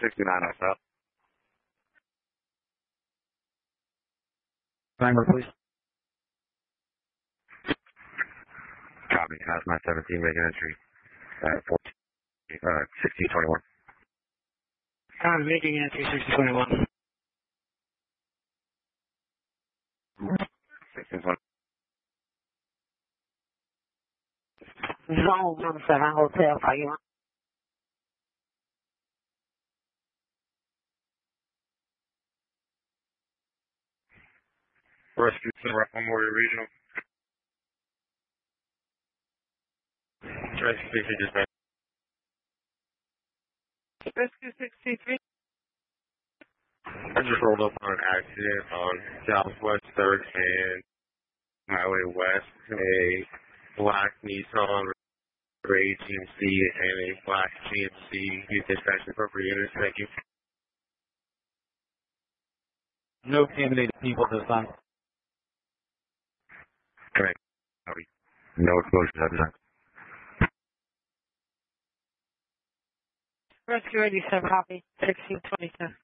69 south. Timer, please. Copy. House 917, making entry at 1621. I'm making entry 1621. 1621. Zone 17 Hotel, how you want? Rescue Center, Memorial Regional. Rescue station just made. Rescue 63. I just rolled up on an accident on Southwest 3rd and Highway West. A black Nissan Ray GMC and a black GMC. You dispatch the appropriate units. Thank you. No contaminated people this time. Correct. Copy. No explosions at the time. Rescue 87, copy. 1622.